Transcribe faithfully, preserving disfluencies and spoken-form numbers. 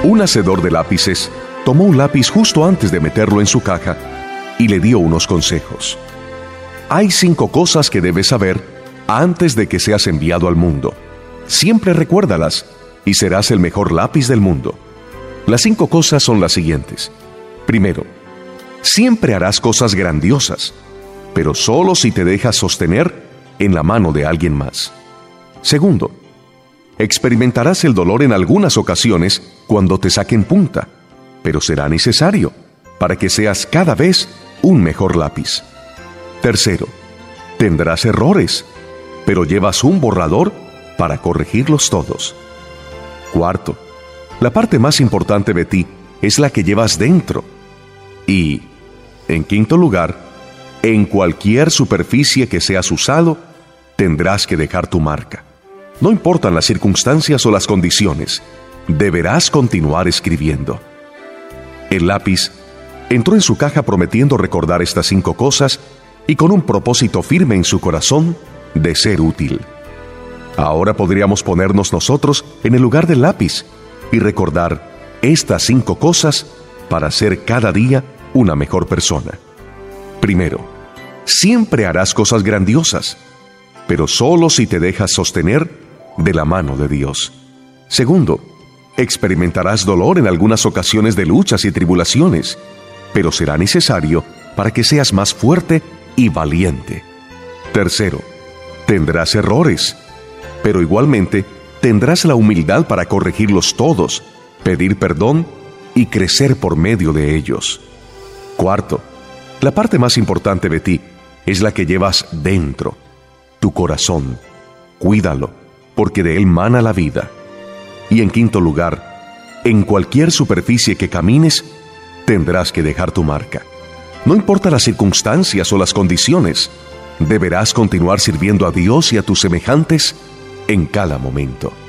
Un hacedor de lápices tomó un lápiz justo antes de meterlo en su caja y le dio unos consejos. Hay cinco cosas que debes saber antes de que seas enviado al mundo. Siempre recuérdalas y serás el mejor lápiz del mundo. Las cinco cosas son las siguientes. Primero, siempre harás cosas grandiosas, pero solo si te dejas sostener en la mano de alguien más. Segundo, experimentarás el dolor en algunas ocasiones cuando te saquen punta, pero será necesario para que seas cada vez un mejor lápiz. Tercero, tendrás errores, pero llevas un borrador para corregirlos todos. Cuarto, la parte más importante de ti es la que llevas dentro. Y, en quinto lugar, en cualquier superficie que seas usado, tendrás que dejar tu marca. No importan las circunstancias o las condiciones, deberás continuar escribiendo. El lápiz entró en su caja prometiendo recordar estas cinco cosas y con un propósito firme en su corazón de ser útil. Ahora podríamos ponernos nosotros en el lugar del lápiz y recordar estas cinco cosas para ser cada día una mejor persona. Primero, siempre harás cosas grandiosas, pero solo si te dejas sostener de la mano de Dios. Segundo, experimentarás dolor en algunas ocasiones de luchas y tribulaciones, pero será necesario para que seas más fuerte y valiente. Tercero, tendrás errores, pero igualmente tendrás la humildad para corregirlos todos, pedir perdón y crecer por medio de ellos. Cuarto, la parte más importante de ti es la que llevas dentro, tu corazón. Cuídalo, porque de él mana la vida. Y en quinto lugar, en cualquier superficie que camines, tendrás que dejar tu marca. No importa las circunstancias o las condiciones, deberás continuar sirviendo a Dios y a tus semejantes en cada momento.